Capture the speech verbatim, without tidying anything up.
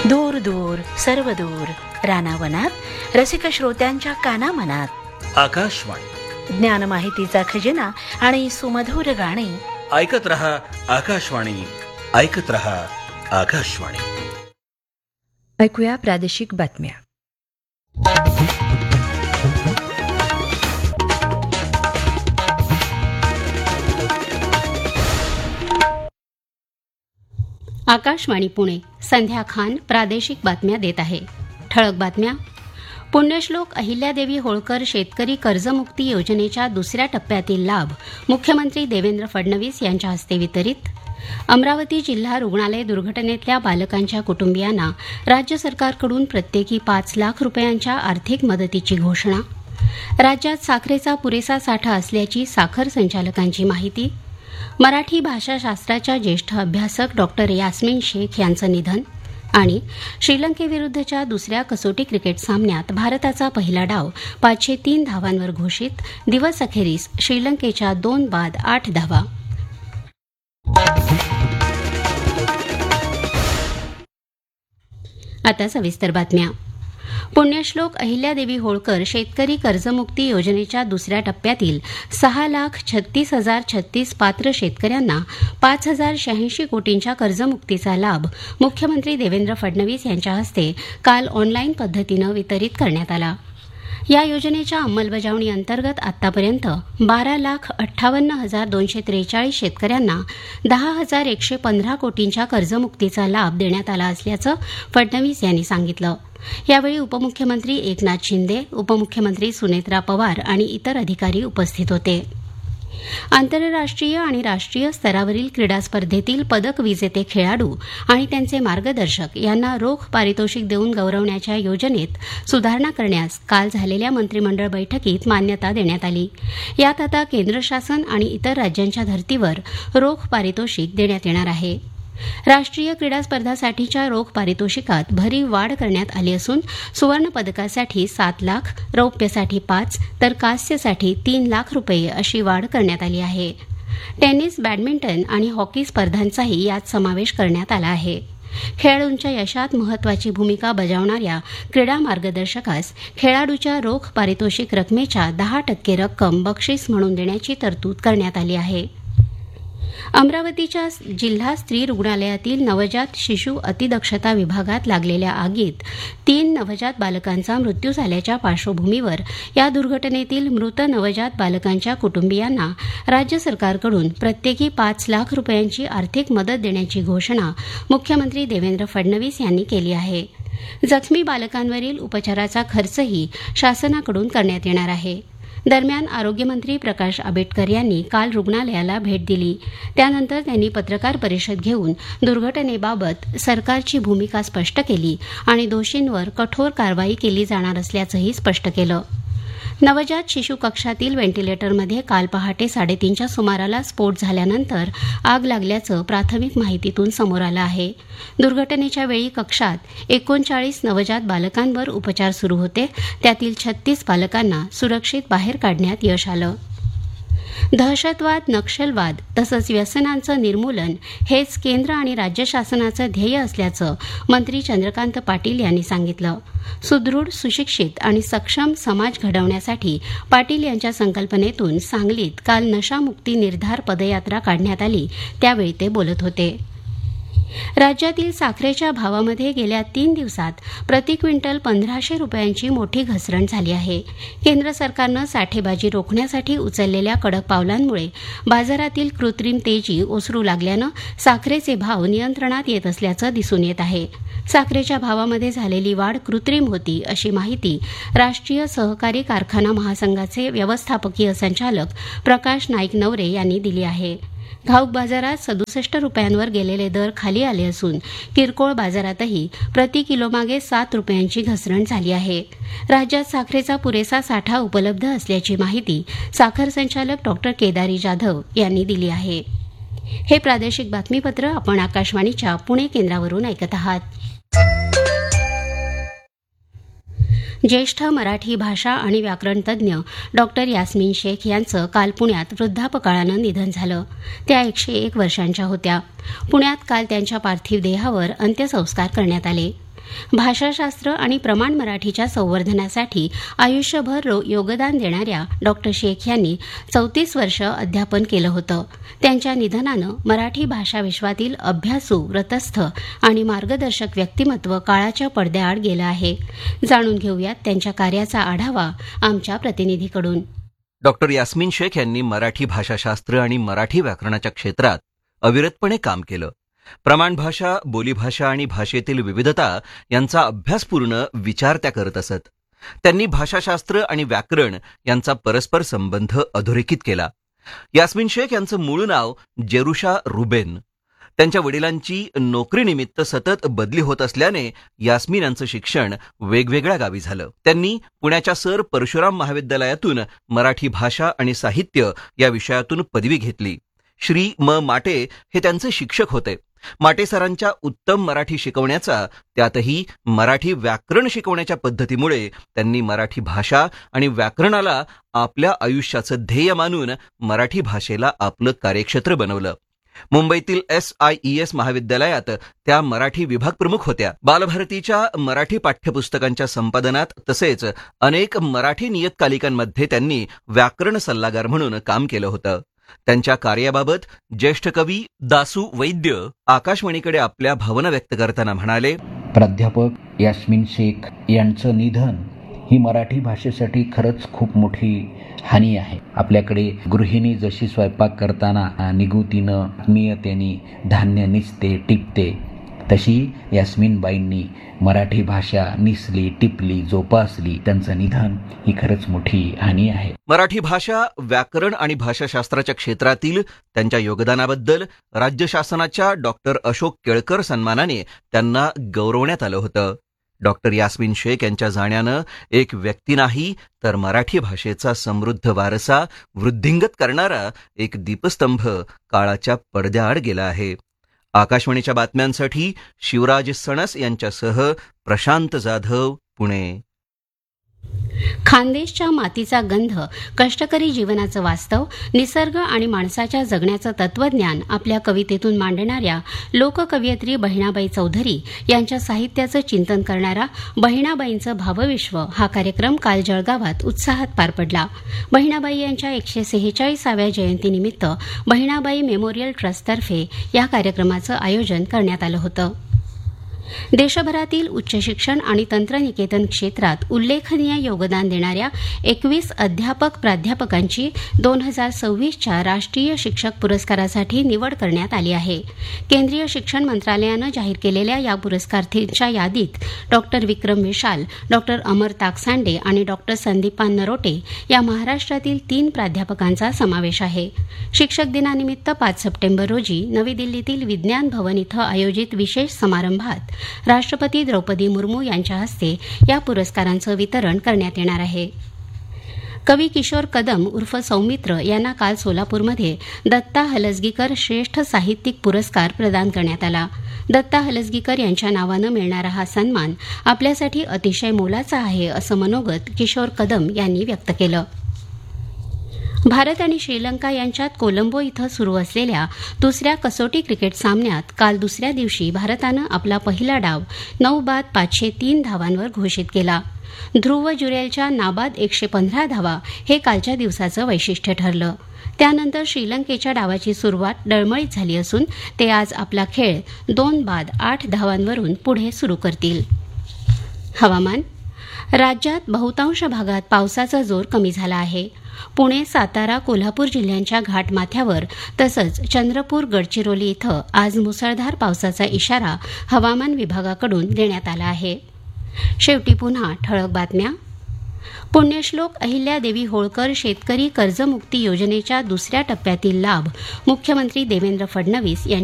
दूर दूर सर्व दूर रानावनात रसिक श्रोत्यांच्या कानामनात आकाशवाणी ज्ञान माहितीचा खजिना आणि सुमधुर गाणी. ऐकत रहा आकाशवाणी, ऐकत रहा आकाशवाणी. ऐकूया प्रादेशिक बातम्या. आकाशवाणी पुणे. संध्या खान प्रादेशिक बातम्या देत आहे. ठळक बातम्या. पुण्यश्लोक अहिल्यादेवी होळकर शेतकरी कर्जमुक्ती योजनेच्या दुसऱ्या टप्प्यातील लाभ मुख्यमंत्री देवेंद्र फडणवीस यांच्या हस्ते वितरित. अमरावती जिल्हा रुग्णालय दुर्घटनेतल्या बालकांच्या कुटुंबियांना राज्य सरकारकडून प्रत्येकी पाच लाख रुपयांच्या आर्थिक मदतीची घोषणा. राज्यात साखरेचा पुरेसा साठा असल्याची साखर संचालकांची माहिती. मराठी भाषाशास्त्राच्या ज्येष्ठ अभ्यासक डॉक्टर यास्मीन शेख यांचं निधन. आणि श्रीलंकेविरुद्धच्या दुसऱ्या कसोटी क्रिकेट सामन्यात भारताचा पहिला डाव पाचशे तीन धावांवर घोषित. दिवस अखेरीस श्रीलंकेच्या दोन बाद आठ धावा. आता सविस्तर बातम्या. पुण्यश्लोक अहिल्यादेवी होळकर शेतकरी कर्जमुक्ती योजनेच्या दुसऱ्या टप्प्यातील सहा लाख छत्तीस हजार छत्तीस पात्र शेतकऱ्यांना पाच हजार शहाऐंशी कोटींच्या कर्जमुक्तीचा लाभ मुख्यमंत्री देवेंद्र फडणवीस यांच्या हस्ते काल ऑनलाईन पद्धतीनं वितरित करण्यात आला. या योजनेच्या अंमलबजावणी अंतर्गत आतापर्यंत बारा लाख अठ्ठावन्न हजार दोनशे त्रेचाळीस शेतकऱ्यांना दहा हजार एकशे पंधरा कोटींच्या कर्जमुक्तीचा लाभ देण्यात आला असल्याचं फडणवीस यांनी सांगितलं. यावेळी उपमुख्यमंत्री एकनाथ शिंदे, उपमुख्यमंत्री सुनेत्रा पवार आणि इतर अधिकारी उपस्थित होते. आंतरराष्ट्रीय आणि राष्ट्रीय स्तरावरील क्रीडा स्पर्धेतील पदक विजेते खेळाडू आणि त्यांचे मार्गदर्शक यांना रोख पारितोषिक देऊन गौरवण्याच्या योजनेत सुधारणा करण्यास काल झालेल्या मंत्रिमंडळ बैठकीत मान्यता देण्यात आली. यात आता केंद्र शासन आणि इतर राज्यांच्या धर्तीवर रोख पारितोषिक देण्यात येणार आहे. राष्ट्रीय क्रीडा स्पर्धासाठीच्या रोख पारितोषिकात भरीव वाढ करण्यात आली असून सुवर्ण पदकासाठी सात लाख, रौप्यसाठी पाच तर कांस्यसाठी तीन लाख रुपये अशी वाढ करण्यात आली आहे. टेनिस, बॅडमिंटन आणि हॉकी स्पर्धांचाही यात समावेश करण्यात आला आहे. खेळाडूंच्या यशात महत्वाची भूमिका बजावणाऱ्या क्रीडा मार्गदर्शकास खेळाडूच्या रोख पारितोषिक रकमेच्या दहा टक्के रक्कम बक्षीस म्हणून देण्याची तरतूद करण्यात आली आहे. अमरावतीच्या जिल्हा स्त्री रुग्णालयातील नवजात शिशु अतिदक्षता विभागात लागलेल्या आगीत तीन नवजात बालकांचा मृत्यू झाल्याच्या पार्श्वभूमीवर या दुर्घटनेतील मृत नवजात बालकांच्या कुटुंबियांना राज्य सरकारकडून प्रत्येकी पाच लाख रुपयांची आर्थिक मदत देण्याची घोषणा मुख्यमंत्री देवेंद्र फडणवीस यांनी केली आहे. जखमी बालकांवरील उपचाराचा खर्चही शासनाकडून करण्यात येणार आहे. दरम्यान आरोग्यमंत्री प्रकाश आंबेडकर यांनी काल रुग्णालयाला भेट दिली. त्यानंतर त्यांनी पत्रकार परिषद घेऊन दुर्घटनेबाबत सरकारची भूमिका स्पष्ट केली आणि दोषींवर कठोर कारवाई केली जाणार असल्याचंही स्पष्ट केलं. नवजात शिशु कक्षातील व्हेंटिलेटरमध्ये काल पहाटे साडेतीनच्या सुमाराला स्फोट झाल्यानंतर आग लागल्याचं प्राथमिक माहितीतून समोर आलं आहे. दुर्घटनेच्या वेळी कक्षात एकोणचाळीस नवजात बालकांवर उपचार सुरू होते. त्यातील छत्तीस बालकांना सुरक्षित बाहेर काढण्यात यश आलं. दहशतवाद, नक्षलवाद तसंच व्यसनांचं निर्मूलन हेच केंद्र आणि राज्य शासनाचं ध्येय असल्याचं मंत्री चंद्रकांत पाटील यांनी सांगितलं. सुदृढ, सुशिक्षित आणि सक्षम समाज घडवण्यासाठी पाटील यांच्या संकल्पनेतून सांगलीत काल नशामुक्ती निर्धार पदयात्रा काढण्यात आली. त्यावेळी ते बोलत होते. राज्यातील साखरेच्या भावामध्ये गेल्या तीन दिवसात प्रति क्विंटल पंधराशे रुपयांची मोठी घसरण झाली आहे. केंद्र सरकारनं साठेबाजी रोखण्यासाठी उचललेल्या कडक पावलांमुळे बाजारातील कृत्रिम तेजी ओसरू लागल्यानं साखरेचे भाव नियंत्रणात येत असल्याचं दिसून येत आहे. साखरेच्या भावामध्ये झालेली वाढ कृत्रिम होती अशी माहिती राष्ट्रीय सहकारी कारखाना महासंघाचे व्यवस्थापकीय संचालक प्रकाश नाईक नवरे यांनी दिली आहे. घाऊक बाजारात सदुसष्ट रुपयांवर गेलेले दर खाली आले असून किरकोळ बाजारातही प्रति किलोमागे सात रुपयांची घसरण झाली आहे. राज्यात साखरेचा पुरेसा साठा उपलब्ध असल्याची माहिती साखर संचालक डॉक्टर केदारी जाधव यांनी दिली आहे. हे प्रादेशिक बातमीपत्र आपण आकाशवाणीच्या पुणे केंद्रावरून ऐकत आहात. ज्येष्ठ मराठी भाषा आणि व्याकरण तज्ज्ञ डॉक्टर यास्मीन शेख यांचं काल पुण्यात वृद्धापकाळानं निधन झालं. त्या एकशे एक वर्षांच्या होत्या. पुण्यात काल त्यांच्या पार्थिव देहावर अंत्यसंस्कार करण्यात आले. भाषाशास्त्र आणि प्रमाण मराठीच्या संवर्धनासाठी आयुष्यभर योगदान देणाऱ्या डॉक्टर शेख यांनी चौतीस वर्ष अध्यापन केलं होतं. त्यांच्या निधनानं मराठी भाषा विश्वातील अभ्यासू, व्रतस्थ आणि मार्गदर्शक व्यक्तिमत्व काळाच्या पडद्याआड गेलं आहे. जाणून घेऊयात त्यांच्या कार्याचा आढावा आमच्या प्रतिनिधीकडून. डॉक्टर यास्मीन शेख यांनी मराठी भाषाशास्त्र आणि मराठी व्याकरणाच्या क्षेत्रात अविरतपणे काम केलं. प्रमाण भाषा, बोलीभाषा आणि भाषेतील विविधता यांचा अभ्यासपूर्ण विचार त्या करत असत. त्यांनी भाषाशास्त्र आणि व्याकरण यांचा परस्पर संबंध अधोरेखित केला. यास्मीन शेख यांचं मूळ नाव जेरुशा रुबेन. त्यांच्या वडिलांची नोकरीनिमित्त सतत बदली होत असल्याने यास्मीन यांचं शिक्षण वेगवेगळ्या गावी झालं. त्यांनी पुण्याच्या सर परशुराम महाविद्यालयातून मराठी भाषा आणि साहित्य या विषयातून पदवी घेतली. श्री म माटे हे त्यांचे शिक्षक होते. माटे सरांच्या उत्तम मराठी शिकवण्याचा, त्यातही मराठी व्याकरण शिकवण्याच्या पद्धतीमुळे त्यांनी मराठी भाषा आणि व्याकरणाला आपल्या आयुष्याचं ध्येय मानून मराठी भाषेला आपलं कार्यक्षेत्र बनवलं. मुंबईतील एस आय ई एस महाविद्यालयात त्या मराठी विभाग प्रमुख होत्या. बालभारतीच्या मराठी पाठ्यपुस्तकांच्या संपादनात तसेच अनेक मराठी नियतकालिकांमध्ये त्यांनी व्याकरण सल्लागार म्हणून काम केलं होतं. त्यांच्या कार्याबाबत ज्येष्ठ कवी दासू वैद्य आकाशवाणीकडे आपल्या भावना व्यक्त करताना म्हणाले, प्राध्यापक यास्मीन शेख यांचं निधन ही मराठी भाषेसाठी खरंच खूप मोठी हानी आहे. आपल्याकडे गृहिणी जशी स्वयंपाक करताना निगुतीनं आत्मीयतेने धान्य निसते, टिपते, तशी यास्मीनबाईंनी मराठी भाषा निसली, टिपली, जोपासली. त्यांचं निधन ही खरंच मोठी हानी आहे. मराठी भाषा, व्याकरण आणि भाषाशास्त्राच्या क्षेत्रातील त्यांच्या योगदानाबद्दल राज्य शासनाच्या डॉक्टर अशोक केळकर सन्मानाने त्यांना गौरवण्यात आलं होतं. डॉक्टर यास्मीन शेख यांच्या जाण्यानं एक व्यक्ती नाही तर मराठी भाषेचा समृद्ध वारसा वृद्धिंगत करणारा एक दीपस्तंभ काळाच्या पडद्याआड गेला आहे. आकाशवाणीच्या बातम्यांसाठी शिवराज सणस यांच्यासह प्रशांत जाधव, पुणे. खानदेशच्या मातीचा गंध, कष्टकरी जीवनाचं वास्तव, निसर्ग आणि माणसाच्या जगण्याचं तत्वज्ञान आपल्या कवितेतून मांडणाऱ्या लोककवयित्री बहिणाबाई चौधरी यांच्या साहित्याचं चिंतन करणारा बहिणाबाईंचं भावविश्व हा कार्यक्रम काल जळगावात उत्साहात पार पडला. बहिणाबाई यांच्या एकशे सेहेचाळीसाव्या जयंतीनिमित्त बहिणाबाई मेमोरियल ट्रस्टतर्फे या कार्यक्रमाचं आयोजन करण्यात आलं होतं. देशभरातील उच्च शिक्षण आणि तंत्रनिकेतन क्षेत्रात उल्लेखनीय योगदान देणाऱ्या एकवीस अध्यापक प्राध्यापकांची दोन हजार सव्वीसच्या राष्ट्रीय शिक्षक पुरस्कारासाठी निवड करण्यात आली आहे. केंद्रीय शिक्षण मंत्रालयानं जाहीर केलेल्या या पुरस्कारार्थींच्या यादीत डॉक्टर विक्रम विशाल, डॉक्टर अमर ताकसांडे आणि डॉक्टर संदीपान नरोटे या महाराष्ट्रातील तीन प्राध्यापकांचा समावेश आहे. शिक्षक दिनानिमित्त पाच सप्टेंबर रोजी नवी दिल्लीतील विज्ञान भवन इथं आयोजित विशेष समारंभात राष्ट्रपती द्रौपदी मुर्मू यांच्या हस्ते या पुरस्कारांचं वितरण करण्यात येणार आहे. कवी किशोर कदम उर्फ सौमित्र यांना काल सोलापूरमध्ये दत्ता हलसगीकर श्रेष्ठ साहित्यिक पुरस्कार प्रदान करण्यात आला. दत्ता हलसगीकर यांच्या नावानं मिळणारा हा सन्मान आपल्यासाठी अतिशय मोलाचा आहे असं मनोगत किशोर कदम यांनी व्यक्त केलं. भारत आणि श्रीलंका यांच्यात कोलंबो इथं सुरू असलेल्या दुसऱ्या कसोटी क्रिकेट सामन्यात काल दुसऱ्या दिवशी भारतानं आपला पहिला डाव नऊ बाद पाचशे तीन धावांवर घोषित केला. ध्रुव जुरेलच्या नाबाद एकशे पंधरा धावा हे कालच्या दिवसाचं वैशिष्ट्य ठरलं. त्यानंतर श्रीलंकेच्या डावाची सुरुवात डळमळीत झाली असून ते आज आपला खेळ दोन बाद आठ धावांवरून पुढे सुरू करतील. हवामान. राज्यात बहुतांश भागात पावसाचा जोर कमी झाला आहे. पुणे, सातारा, कोल्हापूर जिल्ह्यांच्या घाटमाथ्यावर तसंच चंद्रपूर, गडचिरोली इथं आज मुसळधार पावसाचा इशारा हवामान विभागाकडून देण्यात आला आहे. शेवटी पुन्हा ठळक बातम्या. पुण्यश्लोक अहिल्यादेवी होळकर शेतकरी कर्जमुक्ती योजनेच्या दुसऱ्या टप्प्यातील लाभ मुख्यमंत्री देवेंद्र फडणवीस यांच्या